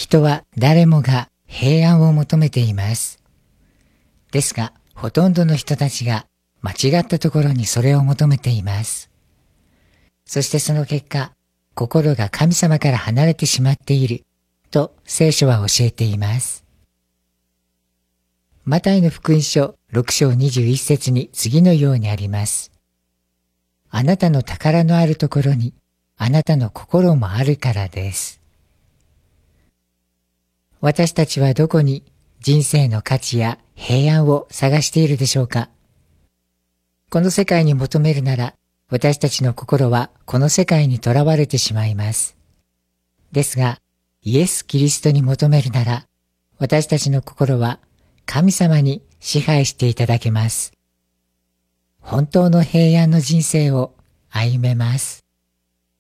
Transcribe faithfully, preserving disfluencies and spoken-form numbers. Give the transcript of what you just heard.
人は誰もが平安を求めています。ですが、ほとんどの人たちが間違ったところにそれを求めています。そしてその結果、心が神様から離れてしまっていると聖書は教えています。マタイの福音書ろく章にじゅういち節に次のようにあります。あなたの宝のあるところにあなたの心もあるからです。私たちはどこに人生の価値や平安を探しているでしょうか。この世界に求めるなら、私たちの心はこの世界にとらわれてしまいます。ですが、イエス・キリストに求めるなら、私たちの心は神様に支配していただけます。本当の平安の人生を歩めます。